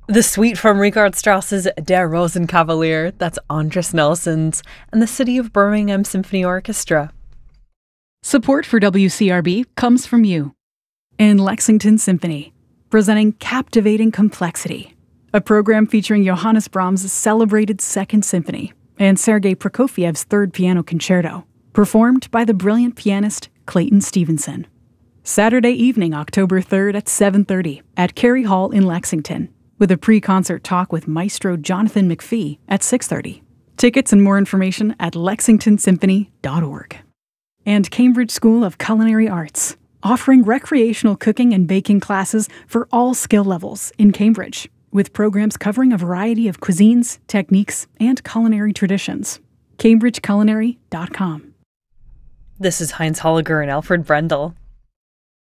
The suite from Richard Strauss's Der Rosenkavalier, that's Andras Nelson's, and the City of Birmingham Symphony Orchestra. Support for WCRB comes from you. And Lexington Symphony, presenting Captivating Complexity, a program featuring Johannes Brahms' celebrated Second Symphony and Sergei Prokofiev's Third Piano Concerto, performed by the brilliant pianist Clayton Stevenson. Saturday evening, October 3rd at 7:30 at Cary Hall in Lexington, with a pre-concert talk with Maestro Jonathan McPhee at 6:30. Tickets and more information at lexingtonsymphony.org. And Cambridge School of Culinary Arts, offering recreational cooking and baking classes for all skill levels in Cambridge, with programs covering a variety of cuisines, techniques, and culinary traditions. CambridgeCulinary.com. This is Heinz Holliger and Alfred Brendel.